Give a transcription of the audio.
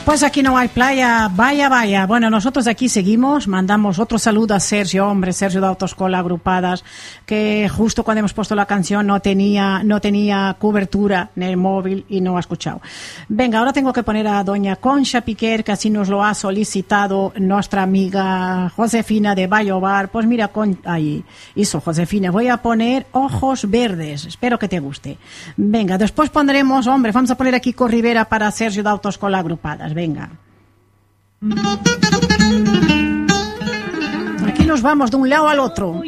Pues aquí no hay playa, vaya. Bueno, nosotros aquí seguimos, mandamos otro saludo a Sergio de Autoescola Agrupadas, que justo cuando hemos puesto la canción no tenía cobertura en el móvil y no ha escuchado. Venga, ahora tengo que poner a doña Concha Piquer, que así nos lo ha solicitado nuestra amiga Josefina de Vallobar. Pues mira, Josefina, voy a poner Ojos Verdes, espero que te guste. Venga, después pondremos, vamos a poner aquí Corrivera para Sergio de Autoescola Agrupadas. Venga. Aquí nos vamos de un lado al otro.